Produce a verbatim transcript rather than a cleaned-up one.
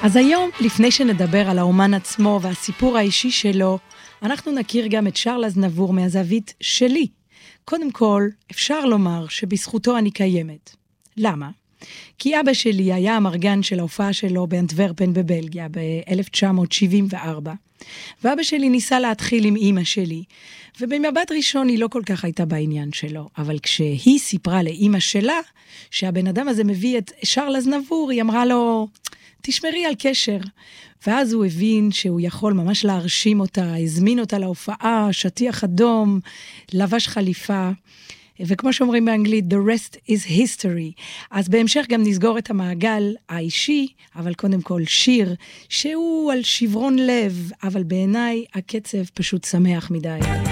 אז היום, לפני שנדבר על האומן עצמו והסיפור האישי שלו, אנחנו נכיר גם את שרל אזנבור מהזווית שלי. קודם כל, אפשר לומר שבזכותו אני קיימת. למה? כי אבא שלי היה המרגן של ההופעה שלו באנטוורפן בבלגיה ב-אלף תשע מאות שבעים וארבע, ואבא שלי ניסה להתחיל עם אמא שלי, ובמבט ראשון היא לא כל כך הייתה בעניין שלו, אבל כשהיא סיפרה לאמא שלה שהבן אדם הזה מביא את שרל אזנבור, היא אמרה לו, תשמרי על קשר. ואז הוא הבין שהוא יכול ממש להרשים אותה, הזמין אותה להופעה, שטיח אדום, לבש חליפה, וכמו שאומרים באנגלית, the rest is history. אז בהמשך גם נסגור את המעגל האישי, אבל קודם כל שיר, שהוא על שברון לב, אבל בעיניי הקצב פשוט שמח מדי.